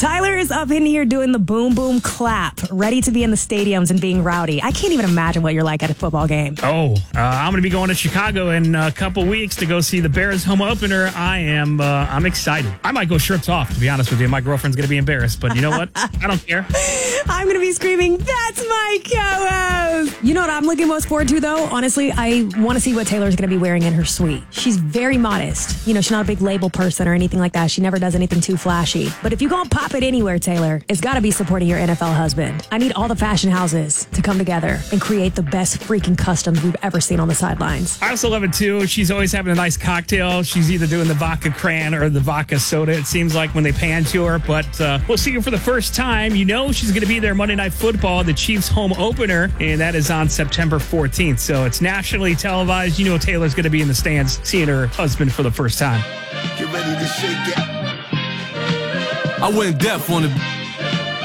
Tyler is up in here doing the boom, boom, clap, ready to be in the stadiums and being rowdy. I can't even imagine what you're like at a football game. I'm going to be going to Chicago in a couple weeks to go see the Bears home opener. I'm excited. I might go shirts off, to be honest with you. My girlfriend's going to be embarrassed, but you know what? I don't care. I'm going to be screaming, "That's my co-host!" You know what I'm looking most forward to, though? Honestly, I want to see what Taylor's going to be wearing in her suite. She's very modest. You know, she's not a big label person or anything like that. She never does anything too flashy. But if you're going to pop it anywhere, Taylor, it's got to be supporting your NFL husband. I need all the fashion houses to come together and create the best freaking customs we've ever seen on the sidelines. I also love it, too. She's always having a nice cocktail. She's either doing the vodka cran or the vodka soda, it seems like, when they pan to her. But we'll see her for the first time. You know she's going to be there Monday Night Football, the Chiefs home opener, and that is on September 14th. So it's nationally televised. You know Taylor's going to be in the stands seeing her husband for the first time. Get ready to shake it. I went deaf on the